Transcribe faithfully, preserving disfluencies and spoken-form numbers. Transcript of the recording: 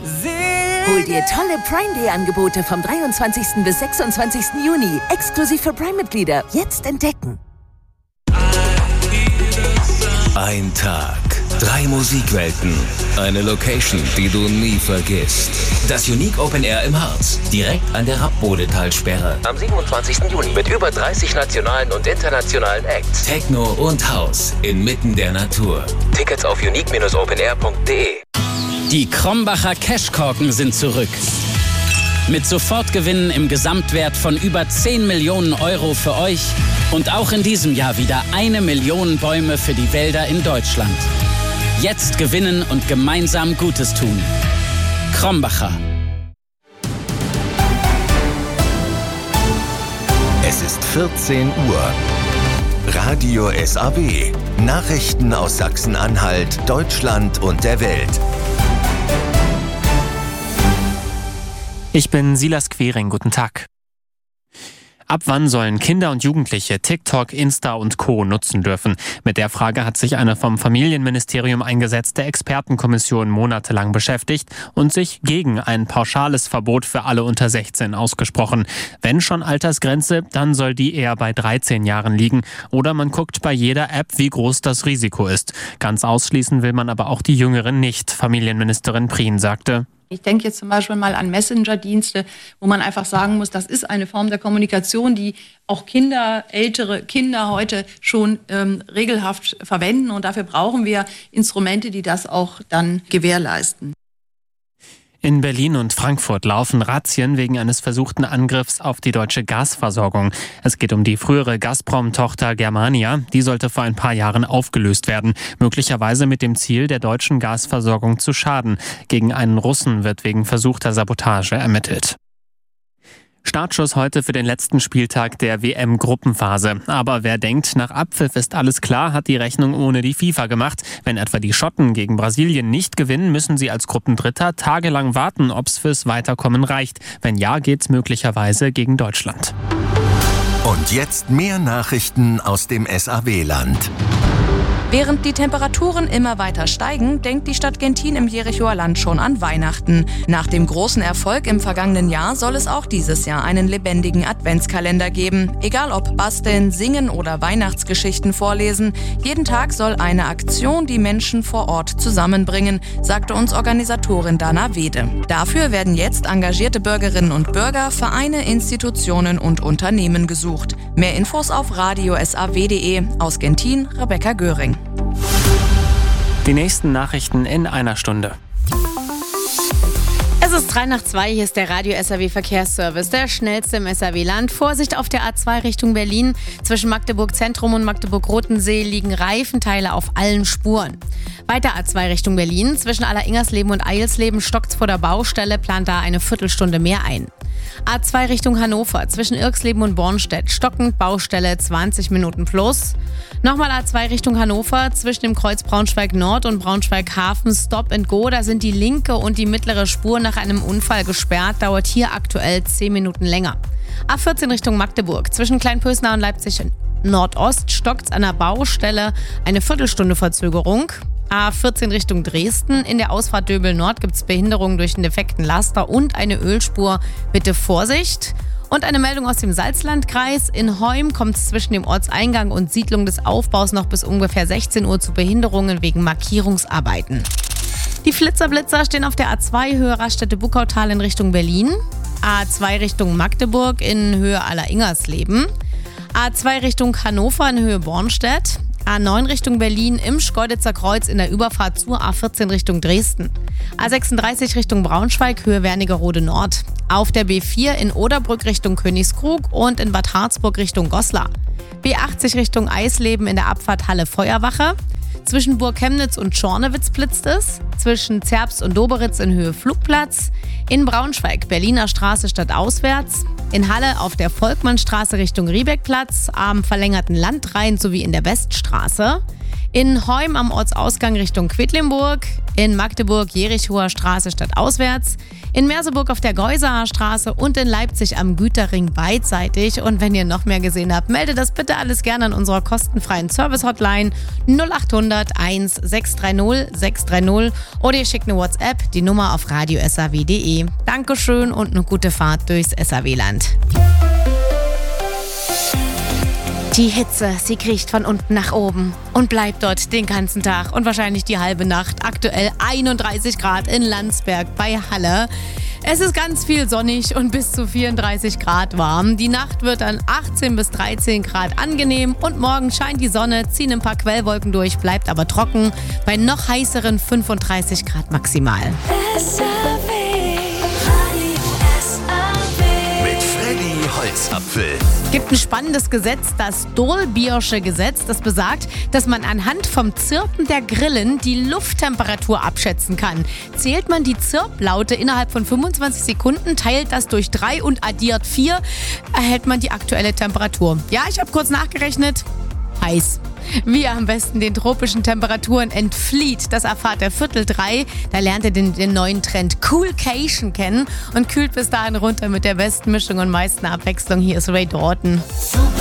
Hol dir tolle Prime Day Angebote vom dreiundzwanzigsten bis sechsundzwanzigsten Juni. Exklusiv für Prime-Mitglieder. Jetzt entdecken. Ein Tag, drei Musikwelten, eine Location, die du nie vergisst. Das Unique Open Air im Harz, direkt an der Rappbodetalsperre. Am siebenundzwanzigsten Juni mit über dreißig nationalen und internationalen Acts. Techno und House inmitten der Natur. Tickets auf unique Bindestrich open air punkt de. Die Krombacher Cashkorken sind zurück. Mit Sofortgewinnen im Gesamtwert von über zehn Millionen Euro für euch und auch in diesem Jahr wieder eine Million Bäume für die Wälder in Deutschland. Jetzt gewinnen und gemeinsam Gutes tun. Krombacher. Es ist vierzehn Uhr. Radio S A W. Nachrichten aus Sachsen-Anhalt, Deutschland und der Welt. Ich bin Silas Quering, guten Tag. Ab wann sollen Kinder und Jugendliche TikTok, Insta und Co. nutzen dürfen? Mit der Frage hat sich eine vom Familienministerium eingesetzte Expertenkommission monatelang beschäftigt und sich gegen ein pauschales Verbot für alle unter sechzehn ausgesprochen. Wenn schon Altersgrenze, dann soll die eher bei dreizehn Jahren liegen. Oder man guckt bei jeder App, wie groß das Risiko ist. Ganz ausschließen will man aber auch die Jüngeren nicht. Familienministerin Prien sagte: Ich denke jetzt zum Beispiel mal an Messenger-Dienste, wo man einfach sagen muss, das ist eine Form der Kommunikation, die auch Kinder, ältere Kinder heute schon ähm, regelhaft verwenden. Und dafür brauchen wir Instrumente, die das auch dann gewährleisten. In Berlin und Frankfurt laufen Razzien wegen eines versuchten Angriffs auf die deutsche Gasversorgung. Es geht um die frühere Gazprom-Tochter Germania. Die sollte vor ein paar Jahren aufgelöst werden, möglicherweise mit dem Ziel, der deutschen Gasversorgung zu schaden. Gegen einen Russen wird wegen versuchter Sabotage ermittelt. Startschuss heute für den letzten Spieltag der W M-Gruppenphase. Aber wer denkt, nach Abpfiff ist alles klar, hat die Rechnung ohne die FIFA gemacht. Wenn etwa die Schotten gegen Brasilien nicht gewinnen, müssen sie als Gruppendritter tagelang warten, ob es fürs Weiterkommen reicht. Wenn ja, geht's möglicherweise gegen Deutschland. Und jetzt mehr Nachrichten aus dem S A W-Land. Während die Temperaturen immer weiter steigen, denkt die Stadt Gentin im Jerichoer Land schon an Weihnachten. Nach dem großen Erfolg im vergangenen Jahr soll es auch dieses Jahr einen lebendigen Adventskalender geben. Egal ob basteln, singen oder Weihnachtsgeschichten vorlesen, jeden Tag soll eine Aktion die Menschen vor Ort zusammenbringen, sagte uns Organisatorin Dana Wede. Dafür werden jetzt engagierte Bürgerinnen und Bürger, Vereine, Institutionen und Unternehmen gesucht. Mehr Infos auf radio s a w punkt de. Aus Gentin, Rebecca Göring. Die nächsten Nachrichten in einer Stunde. Es ist drei nach zwei, hier ist der Radio S A W Verkehrsservice, der schnellste im S A W-Land. Vorsicht auf der A zwei Richtung Berlin. Zwischen Magdeburg Zentrum und Magdeburg-Rotensee liegen Reifenteile auf allen Spuren. Weiter A zwei Richtung Berlin. Zwischen Alleringers-Leben und Eilsleben stockt's vor der Baustelle, plant da eine Viertelstunde mehr ein. A zwei Richtung Hannover. Zwischen Irksleben und Bornstedt stockend, Baustelle zwanzig Minuten plus. Nochmal A zwei Richtung Hannover. Zwischen dem Kreuz Braunschweig Nord und Braunschweig Hafen Stop and Go. Da sind die linke und die mittlere Spur nach einem Unfall gesperrt. Dauert hier aktuell zehn Minuten länger. A vierzehn Richtung Magdeburg. Zwischen Kleinpösner und Leipzig Nordost stockt's an der Baustelle, eine Viertelstunde Verzögerung. A vierzehn Richtung Dresden. In der Ausfahrt Döbel Nord gibt es Behinderungen durch einen defekten Laster und eine Ölspur. Bitte Vorsicht. Und eine Meldung aus dem Salzlandkreis. In Heum kommt es zwischen dem Ortseingang und Siedlung des Aufbaus noch bis ungefähr sechzehn Uhr zu Behinderungen wegen Markierungsarbeiten. Die Flitzerblitzer stehen auf der A zwei Höhe Raststätte-Buckautal in Richtung Berlin. A zwei Richtung Magdeburg in Höhe Alleringers-Leben. A zwei Richtung Hannover in Höhe Bornstedt. A neun Richtung Berlin im Schkeuditzer Kreuz in der Überfahrt zur A vierzehn Richtung Dresden. A sechsunddreißig Richtung Braunschweig, Höhe Wernigerode Nord. Auf der B vier in Oderbrück Richtung Königskrug und in Bad Harzburg Richtung Goslar. B achtzig Richtung Eisleben in der Abfahrt Halle Feuerwache. Zwischen Burg Chemnitz und Schornewitz blitzt es. Zwischen Zerbst und Doberitz in Höhe Flugplatz. In Braunschweig Berliner Straße stadtauswärts. In Halle auf der Volkmannstraße Richtung Riebeckplatz. Am verlängerten Landrain sowie in der Weststraße. In Heum am Ortsausgang Richtung Quedlinburg, in Magdeburg Jerichoer Straße stadtauswärts, in Merseburg auf der Geusaer Straße und in Leipzig am Güterring beidseitig. Und wenn ihr noch mehr gesehen habt, meldet das bitte alles gerne an unserer kostenfreien Service-Hotline null acht hundert eins sechs drei null sechs drei null oder ihr schickt eine WhatsApp, die Nummer auf radio s a w punkt d e. Dankeschön und eine gute Fahrt durchs S A W-Land. Die Hitze, sie kriecht von unten nach oben und bleibt dort den ganzen Tag und wahrscheinlich die halbe Nacht. Aktuell einunddreißig Grad in Landsberg bei Halle. Es ist ganz viel sonnig und bis zu vierunddreißig Grad warm. Die Nacht wird dann achtzehn bis dreizehn Grad angenehm und morgen scheint die Sonne, ziehen ein paar Quellwolken durch, bleibt aber trocken bei noch heißeren fünfunddreißig Grad maximal. Holzapfel. Es gibt ein spannendes Gesetz, das Dohlbiersche Gesetz, das besagt, dass man anhand vom Zirpen der Grillen die Lufttemperatur abschätzen kann. Zählt man die Zirplaute innerhalb von fünfundzwanzig Sekunden, teilt das durch drei und addiert vier, erhält man die aktuelle Temperatur. Ja, ich habe kurz nachgerechnet. Heiß. Wie ihr am besten den tropischen Temperaturen entflieht, das erfahrt ihr Viertel drei. Da lernt ihr den, den neuen Trend Coolcation kennen und kühlt bis dahin runter mit der besten Mischung und meisten Abwechslung. Hier ist Ray Dalton. Super.